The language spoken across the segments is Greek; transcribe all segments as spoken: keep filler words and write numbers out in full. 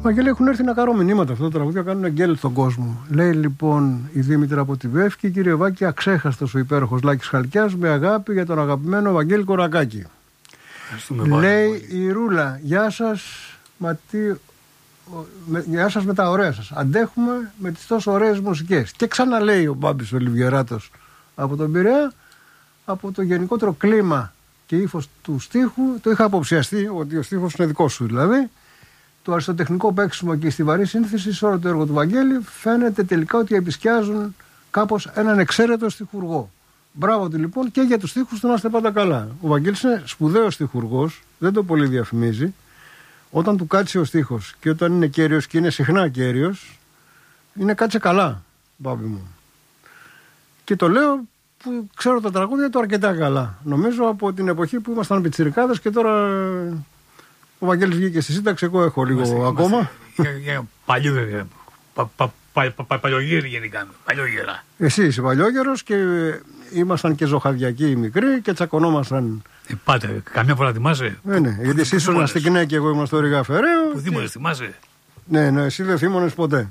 Βαγγέλη, έχουν έρθει να κάνω μηνύματα. Αυτό το τραγούδια κάνουν γκέλ στον κόσμο. Λέει λοιπόν η Δήμητρα από τη Βεύκη, κύριε Βάκη, αξέχαστος ο υπέροχος Λάκης Χαλκιάς, με αγάπη για τον αγαπημένο Βαγγέλη Κορακάκη. Λέει η Ρούλα, γεια σας, μα τι, με, γεια σας με τα ωραία σας. Αντέχουμε με τις τόσο ωραίες μουσικές. Και ξαναλέει ο Μπάμπης ο Λιβιεράτος από τον Πειραιά, από το γενικότερο κλίμα και ύφος του στίχου, το είχα αποψιαστεί ότι ο στίχος είναι δικό σου δηλαδή. Το αριστοτεχνικό παίξιμο και η στιβαρή σύνθεση σε όλο το έργο του Βαγγέλη φαίνεται τελικά ότι επισκιάζουν κάπως έναν εξαίρετο στιχουργό. Μπράβο του λοιπόν και για τους στίχους του να είστε πάντα καλά. Ο Βαγγέλης είναι σπουδαίος στιχουργός, δεν το πολύ διαφημίζει. Όταν του κάτσει ο στίχος και όταν είναι κέριος και είναι συχνά κέριος, είναι κάτσε καλά, μπάμπη μου. Και το λέω που ξέρω τα τραγούδια του αρκετά καλά. Νομίζω από την εποχή που ήμασταν πιτσιρικάδες και τώρα ο Βαγγέλης βγήκε στη σύνταξη, εγώ έχω λίγο είμαστε, ακόμα. Παλιό, παλιόγεροι γενικά, παλιόγερα. Εσύ είσαι παλιόγερος και ήμασταν και ζωχαδιακοί οι μικροί και τσακωνόμασταν. Ε, πάτε, καμιά φορά θυμάσαι. Ναι, ναι, γιατί εσύ ήσουν στην Κνέ και εγώ ήμουν στο Ρηγά Φεραίο. Που θύμωνες, θυμάσαι. Ναι, ναι, εσύ δεν θύμωνες ποτέ.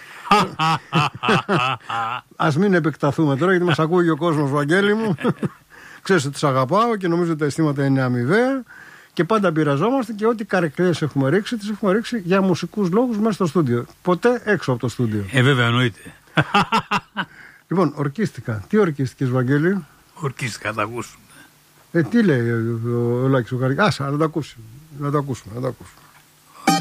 Ας μην επεκταθούμε τώρα γιατί μας ακούει ο κόσμος, Βαγγέλη μου. Ξέρεις ότι τους αγαπάω και νομίζω ότι τα αισθήματα είναι αμοιβαία. Και πάντα πειραζόμαστε και ό,τι καρεκλές έχουμε ρίξει, τις έχουμε ρίξει για μουσικούς λόγους μέσα στο στούντιο. Ποτέ έξω από το στούντιο. Ε, βέβαια, εννοείται. Λοιπόν, ορκίστηκα. Τι ορκίστηκες, Βαγγέλη? Ορκίστηκα, θα ακούσουμε. Ε, τι λέει ο, ο, ο Λάκης ο Καρικάς. Άσα, να τα ακούσουμε. Να τα ακούσουμε, να τα ακούσουμε.